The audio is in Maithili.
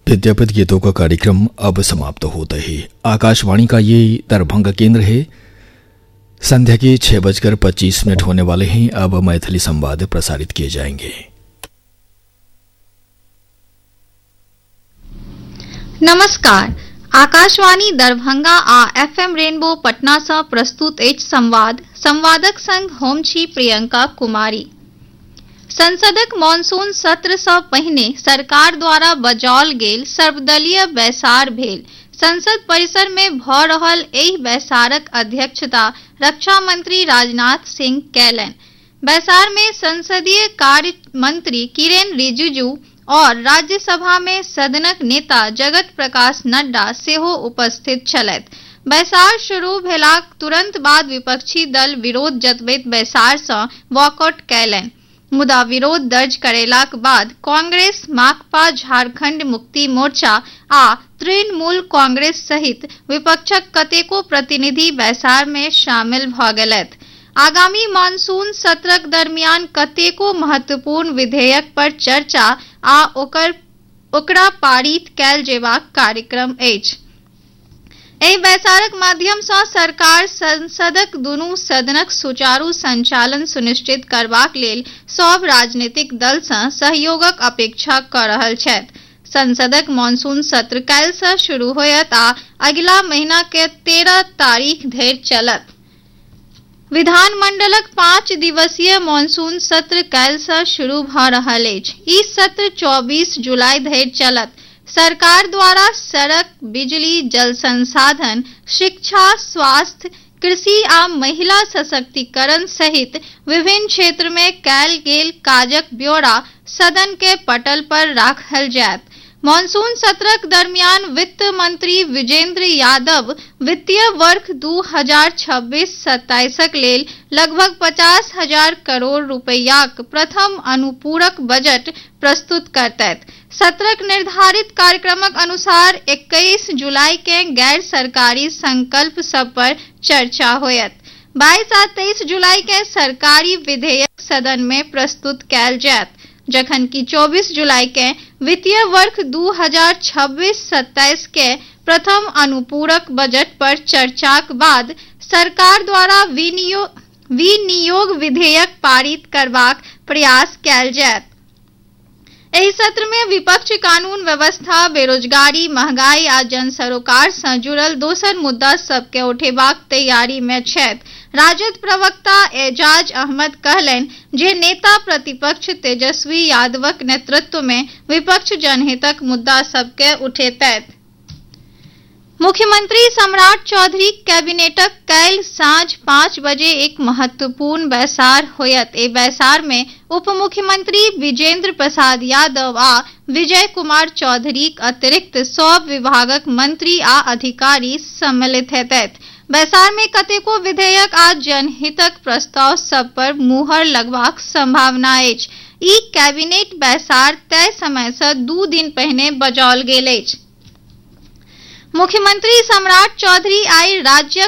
विद्यापति गीतों का कार्यक्रम अब समाप्त होता है। आकाशवाणी का ये दरभंगा केंद्र है। संध्या के 6:25 होने वाले हैं। अब मैथिली संवाद प्रसारित किए जाएंगे। नमस्कार। आकाशवाणी दरभंगा आ FM रेनबो पटना से प्रस्तुत अछि संवाद। संवादक संग हम छी प्रियंका कुमारी। संसदक मॉनसून सत्र सँ पहिने सरकार द्वारा बजाओल गेल सर्वदलीय बैसार भेल। संसद परिसर में भ रहल एहि बैसारक अध्यक्षता रक्षा मंत्री राजनाथ सिंह कैलनि। बैसार में संसदीय कार्य मंत्री किरेन रिजिजू और राज्यसभा में सदनक नेता जगत प्रकाश नड्डा सेहो उपस्थित छलैथ। बैसार शुरू भेलाक तुरंत बाद विपक्षी दल विरोध जतबैत बैसार सँ वॉकआउट कैलनि। मुदा विरोध दर्ज करेलाक बाद कांग्रेस, माकपा, झारखंड मुक्ति मोर्चा आ तृणमूल कांग्रेस सहित विपक्षक कतेको प्रतिनिधि बैसार में शामिल भ गेलैथ। आगामी मानसून सत्रक दरमियान कतेको महत्वपूर्ण विधेयक पर चर्चा आ ओकरा पारित कैल जेबाक कार्यक्रम अछि। एहि बैसारक माध्यम सँ सरकार संसदक दुनू सदनक सुचारू संचालन सुनिश्चित करबाक लेल सब राजनीतिक दल सँ सहयोगक अपेक्षा क रहल छथि। संसदक मॉनसून सत्र काल्हि सँ शुरू होयत आ अगिला महीना के 13 तारीख धरि चलत। विधानमंडलक 5 दिवसीय मॉनसून सत्र काल्हि सँ शुरू भ रहल अछि। ई सत्र 24 जुलाई धरि चलत। सरकार द्वारा सड़क, बिजली, जल संसाधन, शिक्षा, स्वास्थ्य, कृषि आ महिला सशक्तिकरण सहित विभिन्न क्षेत्र में कैल गेल काजक ब्यौरा सदन के पटल पर राखल जायत। मॉनसून सत्रक दरमियान वित्त मंत्री विजेंद्र यादव वित्तीय वर्ष 2026-27 लेल लगभग 50,000 करोड़ रुपैयाक प्रथम अनुपूरक बजट प्रस्तुत करतैथ। सत्रक निर्धारित कार्यक्रमक अनुसार 21 जुलाई के गैर सरकारी संकल्प सब पर चर्चा होयत। 22 आ 23 जुलाई के सरकारी विधेयक सदन में प्रस्तुत कैल जायत, जखन कि 24 जुलाई के वित्तीय वर्ष 2026-27 के प्रथम अनुपूरक बजट पर चर्चाक बाद सरकार द्वारा विनियोग विधेयक पारित करबाक प्रयास कैल जायत। एहि सत्र में विपक्ष कानून व्यवस्था, बेरोजगारी, महंगाई आ जन सरोकार सँ जुड़ल दोसर मुद्दा सबके उठेबाक तैयारी में छथि। राजद प्रवक्ता एजाज अहमद कहलनि जे नेता प्रतिपक्ष तेजस्वी यादवक नेतृत्व में विपक्ष जनहितक मुद्दा सबके उठेतैथ। मुख्यमंत्री सम्राट चौधरी कैबिनेटक काल्हि साँझ 5 बजे एक महत्वपूर्ण बैसार होयत। ए बैसार में उप मुख्यमंत्री विजेंद्र प्रसाद यादव आ विजय कुमार चौधरीक अतिरिक्त सब विभागक मंत्री आ अधिकारी सम्मिलित हेतैथ। बैसार में कतेको विधेयक आ जनहितक प्रस्ताव सब पर मुहर लगबाक संभावना अछि। ई कैबिनेट बैसार तय समय सँ 2 दिन पहिने बजाओल गेल अछि। मुख्यमंत्री सम्राट चौधरी आइ राज्यक